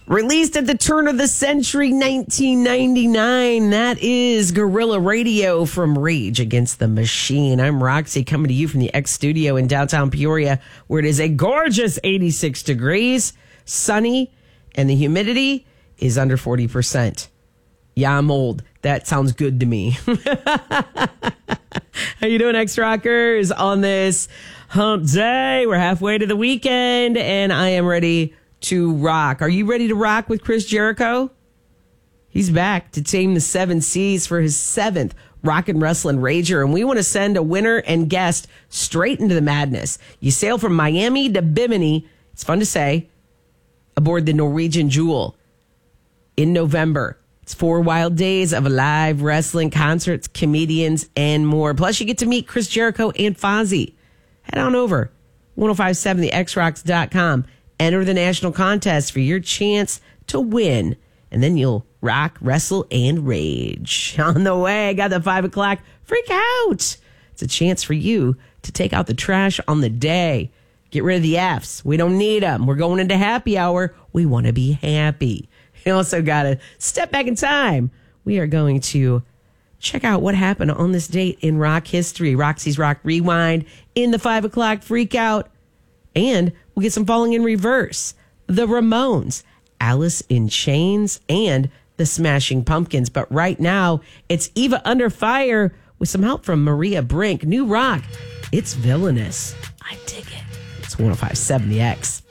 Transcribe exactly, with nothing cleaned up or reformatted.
Released at the turn of the century, nineteen ninety-nine. That is Guerrilla Radio from Rage Against the Machine. I'm Roxy, coming to you from the X Studio in downtown Peoria, where it is a gorgeous eighty-six degrees, sunny, and the humidity is under forty percent. Yeah, I'm old. That sounds good to me. How you doing, X-Rockers? On this hump day, we're halfway to the weekend, and I am ready to rock. Are you ready to rock with Chris Jericho? He's back to tame the seven seas for his seventh Rock and Wrestling Rager, and we want to send a winner and guest straight into the madness. You sail from Miami to Bimini, it's fun to say, aboard the Norwegian Jewel in November. It's four wild days of live wrestling, concerts, comedians, and more. Plus, you get to meet Chris Jericho and Fozzy. Head on over, ten fifty-seven the x rocks dot com. Enter the national contest for your chance to win. And then you'll rock, wrestle, and rage. On the way, I got the five o'clock freak out. It's a chance for you to take out the trash on the day. Get rid of the F's. We don't need them. We're going into happy hour. We want to be happy. You also got to step back in time. We are going to check out what happened on this date in rock history. Roxy's Rock Rewind in the five o'clock freak out. And we'll get some Falling in Reverse, the Ramones, Alice in Chains, and the Smashing Pumpkins. But right now, it's Eva Under Fire with some help from Maria Brink. New rock. It's villainous. I dig it. It's ten fifty-seven The X.